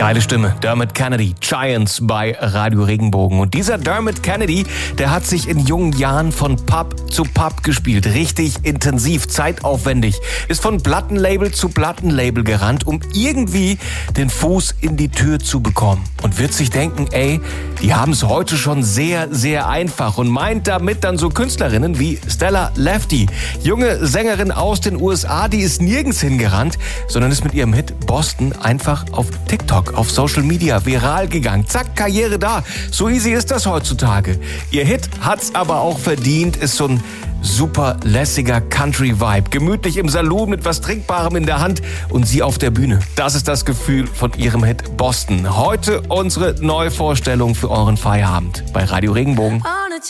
Geile Stimme, Dermot Kennedy, Giants bei Radio Regenbogen. Und dieser Dermot Kennedy, der hat sich in jungen Jahren von Pub zu Pub gespielt. Richtig intensiv, zeitaufwendig. Ist von Plattenlabel zu Plattenlabel gerannt, um irgendwie den Fuß in die Tür zu bekommen. Und wird sich denken, die haben es heute schon sehr, sehr einfach. Und meint damit dann so Künstlerinnen wie Stella Lefty. Junge Sängerin aus den USA, die ist nirgends hingerannt, sondern ist mit ihrem Hit Boston einfach auf TikTok, auf Social Media viral gegangen. Zack, Karriere da. So easy ist das heutzutage. Ihr Hit hat's aber auch verdient, ist so ein super lässiger Country-Vibe. Gemütlich im Saloon mit was Trinkbarem in der Hand und sie auf der Bühne. Das ist das Gefühl von ihrem Hit Boston. Heute unsere Neuvorstellung für euren Feierabend bei Radio Regenbogen.